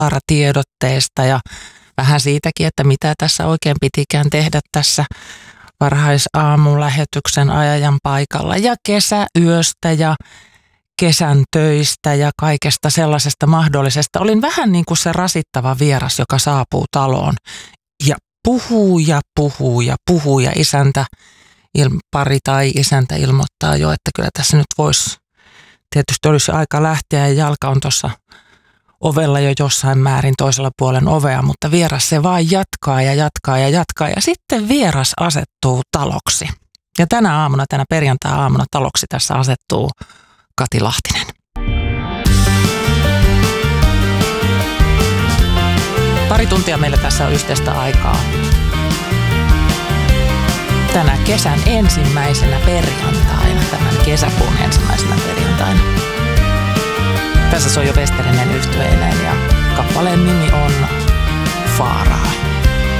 vaaratiedotteesta ja vähän siitäkin, että mitä tässä oikein pitikään tehdä tässä varhaisaamulähetyksen ajan paikalla ja kesäyöstä ja kesän töistä ja kaikesta sellaisesta mahdollisesta. Olin vähän niin kuin se rasittava vieras, joka saapuu taloon ja puhuu ja puhuu ja puhuu ja pari tai isäntä ilmoittaa jo, että kyllä tässä nyt tietysti olisi aika lähteä ja jalka on tuossa ovella jo jossain määrin toisella puolen ovea, mutta vieras se vaan jatkaa ja jatkaa ja jatkaa ja sitten vieras asettuu taloksi. Ja tänä perjantai-aamuna taloksi tässä asettuu Kati Lahtinen. Pari tuntia meillä tässä on yhteistä aikaa. Tänä kesän ensimmäisenä perjantaina, tämän kesäkuun ensimmäisenä perjantaina. Tässä soi jo Westerinen Yhtyeinen ja kappaleen nimi